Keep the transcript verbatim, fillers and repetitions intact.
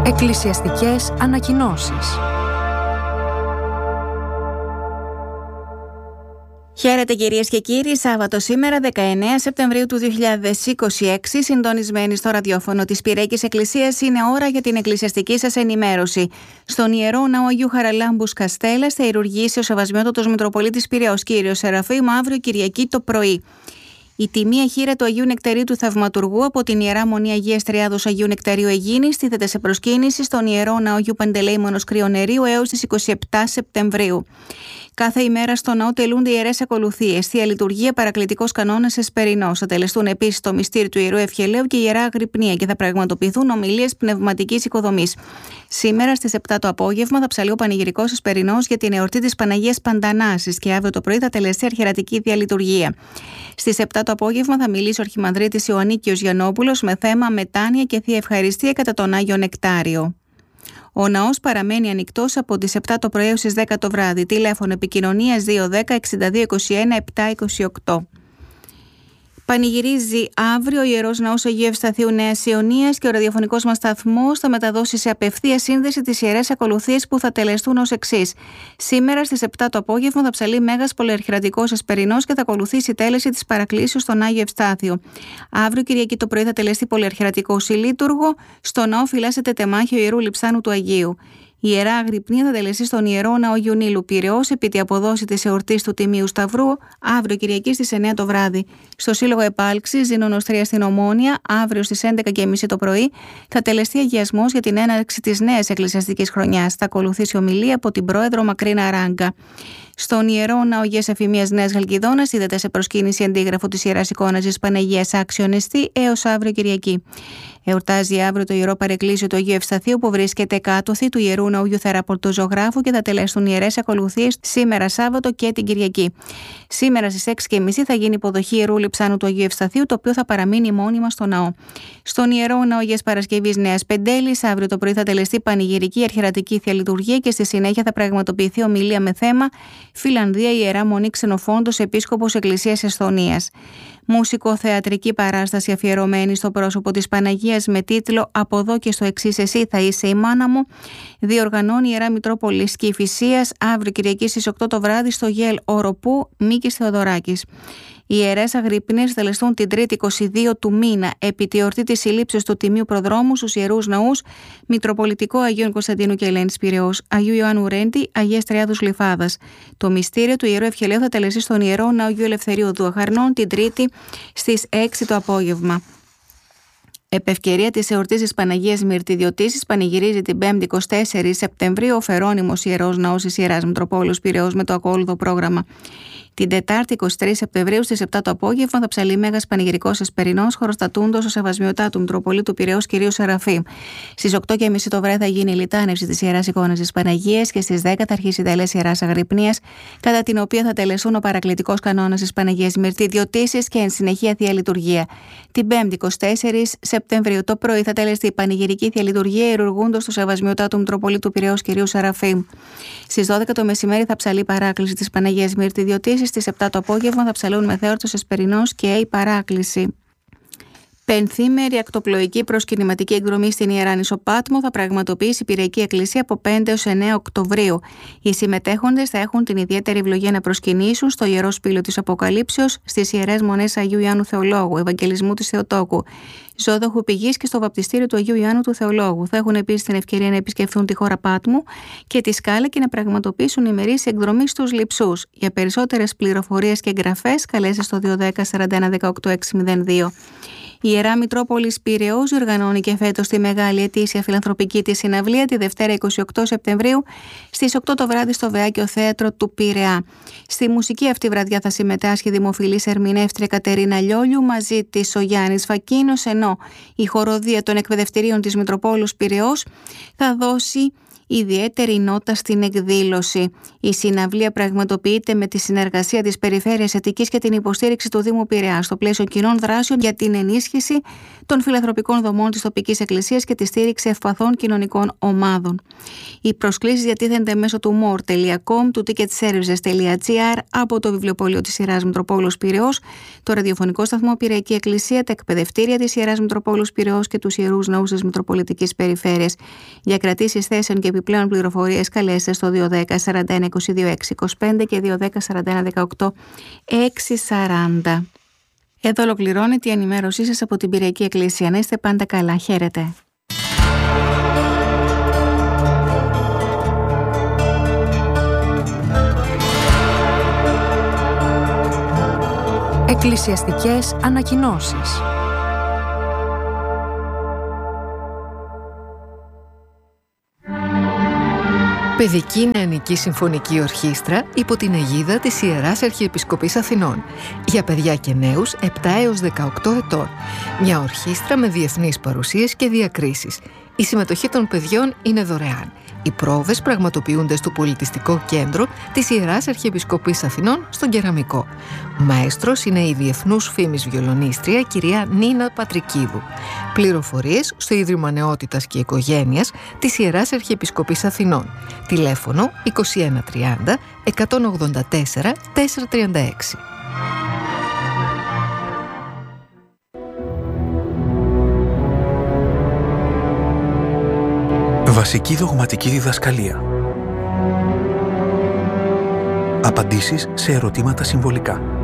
Εκκλησιαστικές ανακοινώσεις. Χαίρετε κυρίες και κύριοι, Σάββατο σήμερα δεκαεννέα Σεπτεμβρίου του δύο χιλιάδες είκοσι έξι, συντονισμένοι στο ραδιόφωνο της Πυραϊκής Εκκλησίας, είναι ώρα για την εκκλησιαστική σας ενημέρωση. Στον Ιερό Ναό Αγίου Χαραλάμπους Καστέλλας θα ηρουργήσει ο Σεβασμιότατος Μητροπολίτης Πειραιώς κύριος Σεραφείμ αύριο Κυριακή το πρωί. Η τιμία χείρα του Αγίου Νεκταρίου του Θαυματουργού από την Ιερά Μονή Αγίας Τριάδος Αγίου Νεκταρίου Αιγίνης στήθεται σε προσκύνηση στον Ιερό Ναό Αγίου Παντελεήμονος Κρυονερίου έως τις είκοσι επτά Σεπτεμβρίου. Κάθε ημέρα στο ναό τελούνται ιερές ακολουθίες, θεία λειτουργία, παρακλητικός κανόνας εσπερινός. Θα τελεστούν επίσης το μυστήριο του Ιερού Ευχελαίου και η Ιερά Αγρυπνία και θα πραγματοποιηθούν ομιλίες πνευματικής οικοδομής. Σήμερα στις επτά το απόγευμα θα ψαλεί ο πανηγυρικός εσπερινός για την εορτή της Παναγίας Παντανάσης και αύριο το πρωί θα τελεστεί αρχιερατική διαλειτουργία. Στις επτά το απόγευμα θα μιλήσει ο Αρχιμανδρίτης Ιωαννίκιος Γιαννόπουλος με θέμα μετάνοια και θεία ευχαριστία κατά τον Άγιο Νεκτάριο. Ο ναός παραμένει ανοιχτός από τις επτά το πρωί έως τις δέκα το βράδυ. Τηλέφωνο επικοινωνίας δύο δέκα εξήντα δύο είκοσι ένα επτά είκοσι οκτώ. Πανηγυρίζει αύριο ο Ιερός Ναός Αγίου Ευσταθείου Νέας Ιωνίας και ο ραδιοφωνικός μας σταθμός θα μεταδώσει σε απευθεία σύνδεση τις ιερές ακολουθίες που θα τελεστούν ως εξής. Σήμερα στις επτά το απόγευμα θα ψαλεί Μέγας Πολυαρχιερατικός Εσπερινός και θα ακολουθήσει η τέλεση της παρακλήσεως στον Άγιο Ευστάθιο. Αύριο Κυριακή το πρωί θα τελεστεί Πολυαρχιερατικό Ηλίτουργο. Στο ναό φυλάσσεται τεμάχιο Ιερού Λειψάνου του Αγίου. Η Ιερά Αγρυπνία θα τελεστεί στον Ιερό Ναό Γιουνίλου Πειραιώς επί τη αποδόση της εορτής του Τιμίου Σταυρού αύριο Κυριακή στις εννέα το βράδυ. Στο Σύλλογο Επάλξης Ζήνωνος τρία στην Ομόνια, αύριο στις έντεκα και τριάντα το πρωί, θα τελεστεί αγιασμός για την έναρξη της νέας εκκλησιαστικής χρονιάς. Θα ακολουθήσει ομιλία από την πρόεδρο Μακρίνα Ράγκα. Στον Ιερό Ναό Αγίας Εφημίας Νέας Χαλκιδόνας είδατε σε προσκύνηση αντίγραφο της Ιεράς Εικόνας της Παναγίας Άξιον Εστί έως αύριο Κυριακή. Εορτάζει αύριο το Ιερό Παρεκκλήσιο του Αγίου Ευσταθείου που βρίσκεται κάτωθι του Ιερού Ναού Θεραπορτού Ζωγράφου και θα τελέσουν ιερές ακολουθίες σήμερα Σάββατο και την Κυριακή. Σήμερα στις έξι και τριάντα θα γίνει υποδοχή Ιερού Λειψάνου του Αγίου Ευσταθείου, το οποίο θα παραμείνει μόνιμα στο ναό. Στον Ιερό Ναό Αγίας Παρασκευής Νέας Πεντέλης, αύριο το πρωί θα τελεστεί πανηγυρική αρχιερατική θεία λειτουργία και στη συνέχεια θα πραγματοποιηθεί ομιλία με θέμα Φιλανδία Ιερά Μονή Ξενοφόντος Επίσκοπος Εκκλησίας Εσθονίας. Μουσικοθεατρική παράσταση αφιερωμένη στο πρόσωπο της Παναγίας με τίτλο «Από εδώ και στο εξής εσύ θα είσαι η μάνα μου» διοργανώνει η Ιερά Μητρόπολης Κηφισίας αύριο Κυριακή στις οκτώ το βράδυ στο ΓΕΛ Οροπού Μίκης Θεοδωράκης. Οι ιερές αγρύπνες τελεστούν την Τρίτη είκοσι δύο του μήνα επί τη εορτή της συλλήψεως του Τιμίου Προδρόμου στους Ιερούς Ναούς Μητροπολιτικό Αγίων Κωνσταντίνου και Ελένης Πειραιώς, Αγίου Ιωάννου Ρέντη, Αγίας Τριάδους Γλυφάδας. Το μυστήριο του Ιερού Ευχελαίου θα τελεστεί στον Ιερό Ναό Αγίου Ελευθερίου Δουαχαρνών την Τρίτη στις έξι το απόγευμα. Επ' ευκαιρία της εορτής της Παναγίας Μυρτιδιωτήσης πανηγυρίζει την Πέμπτη εικοστή τέταρτη Σεπτεμβρίου ο Φερόνιμος Ιερός Ναός της Ιεράς Μητροπόλεως Πειραιώς με το ακόλουθο πρόγραμμα. Την Τετάρτη εικοστή τρίτη Σεπτεμβρίου στις επτά το απόγευμα θα ψαλεί Μέγας Πανηγυρικός Εσπερινός χωροστατούντος ο Σεβασμιωτάτου Μητροπολίτου Πειραιώς κυρίου Σεραφείμ. Στις οκτώ και τριάντα το βράδυ θα γίνει η λιτάνευση της Ιεράς Εικόνας της Παναγίας και στις δέκα θα αρχίσει η τέλεση Ιεράς Αγρυπνίας, κατά την οποία θα τελεσούν ο παρακλητικός κανόνας της Παναγίας Μυρτιδιωτήσης και εν συνεχεία θεία λειτουργία. Την Πέμπτη εικοστή τέταρτη Σεπτεμβρίου το πρωί θα τελεστεί η πανηγυρική θεία λειτουργία ιερουργούντος του Σεβασμιωτάτου Μητροπολίτου Πειραιώς κυρίου Σεραφείμ. Στις δώδεκα το μεσημέρι θα ψαλεί η παράκληση της Παναγίας Μυρτιδιωτήσης. Στις επτά το απόγευμα θα ψαλούν μεθέορτος Εσπερινός και η παράκληση. Πενθήμερη ακτοπλοϊκή προσκυνηματική εκδρομή στην Ιερά Νήσο Πάτμο θα πραγματοποιήσει η Πυραϊκή Εκκλησία από πέντε έως εννέα Οκτωβρίου. Οι συμμετέχοντες θα έχουν την ιδιαίτερη ευλογία να προσκυνήσουν στο Ιερό Σπήλιο της Αποκαλύψεως, στις Ιερές Μονές Αγίου Ιωάννου Θεολόγου, Ευαγγελισμού της Θεοτόκου, Ζώδοχου Πηγής και στο βαπτιστήριο του Αγίου Ιωάννου του Θεολόγου. Θα έχουν επίσης την ευκαιρία να επισκεφθούν τη χώρα Πάτμου και τη Σκάλα και να πραγματοποιήσουν ημερήσια εκδρομή στους Λειψούς. Για περισσότερες πληροφορίες και εγγραφές καλέστε στο δύο δέκα σαράντα ένα δεκαοκτώ εξακόσια δύο. Η Ιερά Μητρόπολης Πειραιώς διοργανώνει και φέτος τη μεγάλη ετήσια φιλανθρωπική της συναυλία τη Δευτέρα εικοστή ογδόη Σεπτεμβρίου στις οκτώ το βράδυ στο Βεάκιο Θέατρο του Πειραιά. Στη μουσική αυτή βραδιά θα συμμετάσχει η δημοφιλής ερμηνεύτρια Κατερίνα Λιόλιου, μαζί της ο Γιάννης Φακίνος, ενώ η χοροδία των εκπαιδευτηρίων της Μητροπόλους Πειραιώς θα δώσει ιδιαίτερη νότα στην εκδήλωση. Η συναυλία πραγματοποιείται με τη συνεργασία της Περιφέρειας Αττικής και την υποστήριξη του Δήμου Πειραιά στο πλαίσιο κοινών δράσεων για την ενίσχυση των φιλανθρωπικών δομών της τοπικής εκκλησίας και τη στήριξη ευπαθών κοινωνικών ομάδων. Οι προσκλήσεις διατίθενται μέσω του more τελεία com, του ticketservices τελεία gr, από το βιβλιοπωλείο της Ιεράς Μητροπόλεως Πειραιώς, το ραδιοφωνικό σταθμό Πειραϊκή Εκκλησία, τα εκπαιδευτήρια της Ιεράς Μητροπόλεως Πειραιώς και τους Ιερούς Ναούς της Μητροπολιτικής Περιφέρειας. Για κρατήσεις θέσεων και επιπλέον πληροφορίες καλέστε στο δύο ένα μηδέν σαράντα ένα είκοσι δύο έξι είκοσι πέντε και δύο ένα μηδέν σαράντα ένα δεκαοκτώ έξι σαράντα. Εδώ ολοκληρώνεται η ενημέρωσή σας από την Πειραϊκή Εκκλησία. Να είστε πάντα καλά. Χαίρετε. Εκκλησιαστικές ανακοινώσεις. Παιδική Νεανική Συμφωνική Ορχήστρα υπό την αιγίδα της Ιεράς Αρχιεπισκοπής Αθηνών για παιδιά και νέους επτά έως δεκαοκτώ ετών. Μια ορχήστρα με διεθνείς παρουσίες και διακρίσεις. Η συμμετοχή των παιδιών είναι δωρεάν. Οι πρόβες πραγματοποιούνται στο Πολιτιστικό Κέντρο της Ιεράς Αρχιεπισκοπής Αθηνών στον Κεραμικό. Μαέστρος είναι η διεθνούς φήμης βιολονίστρια κυρία Νίνα Πατρικίδου. Πληροφορίες στο Ίδρυμα Νεότητας και Οικογένειας της Ιεράς Αρχιεπισκοπής Αθηνών. Τηλέφωνο είκοσι ένα τριάντα εκατόν ογδόντα τέσσερα τετρακόσια τριάντα έξι. Βασική δογματική διδασκαλία. Απαντήσεις σε ερωτήματα συμβολικά.